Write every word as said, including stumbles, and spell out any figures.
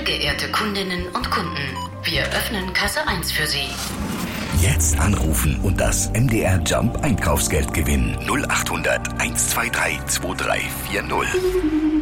geehrte Kundinnen und Kunden, wir öffnen Kasse eins für Sie. Jetzt anrufen und das M D R Jump Einkaufsgeld gewinnen. null acht hundert, eins zwei drei, zwei drei vier null.